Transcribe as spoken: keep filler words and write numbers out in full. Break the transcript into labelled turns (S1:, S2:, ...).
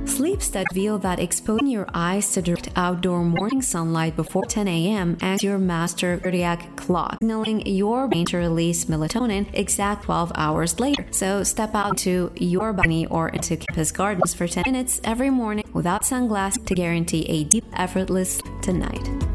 S1: Sleep studies reveal that exposing your eyes to direct outdoor morning sunlight before ten a.m. acts your master cardiac clock, signaling your brain to release melatonin exact twelve hours later. So step out to your balcony or into campus gardens for ten minutes every morning without sunglasses to guarantee a deep, effortless sleep tonight.